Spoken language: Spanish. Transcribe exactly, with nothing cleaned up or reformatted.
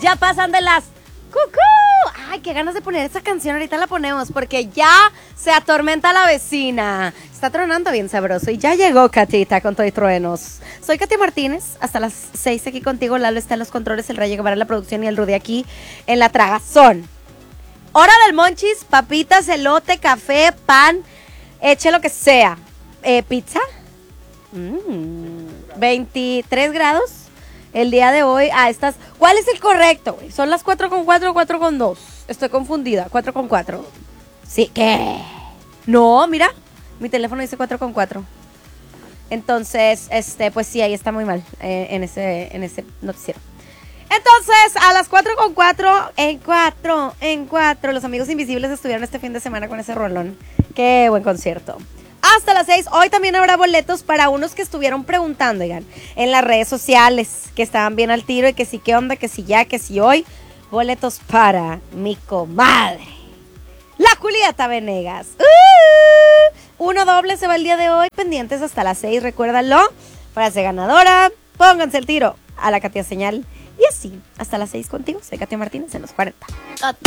Ya pasan de las... ¡Cucú! Ay, qué ganas de poner esa canción. Ahorita la ponemos porque ya se atormenta la vecina. Está tronando bien sabroso. Y ya llegó Catita con todo y truenos. Soy Katia Martínez. Hasta las seis aquí contigo. Lalo está en los controles. El Rayo Guevara en la producción. Y el Rudy aquí en la tragazón. Hora del monchis. Papitas, elote, café, pan. Eche lo que sea. Eh, pizza. Mm, veintitrés grados. El día de hoy a estas... ¿Cuál es el correcto, güey? ¿Son las cuatro con cuatro o cuatro con dos? Estoy confundida. cuatro con cuatro. Sí, ¿qué? No, mira. Mi teléfono dice cuatro con cuatro. Entonces, este, pues sí, ahí está muy mal eh, en, ese, en ese noticiero. Entonces, a las cuatro con cuatro, en cuatro, en cuatro, los Amigos Invisibles estuvieron este fin de semana con ese rolón. Qué buen concierto. Hasta las seis, hoy también habrá boletos para unos que estuvieron preguntando, oigan, en las redes sociales, que estaban bien al tiro y que sí, qué onda, que sí ya, que sí hoy. Boletos para mi comadre, la Julieta Venegas. Uh, uno doble se va el día de hoy, pendientes hasta las seis, recuérdalo. Frase ganadora, pónganse el tiro a la Katia Señal. Y así, hasta las seis contigo, soy Katia Martínez en los cuarenta.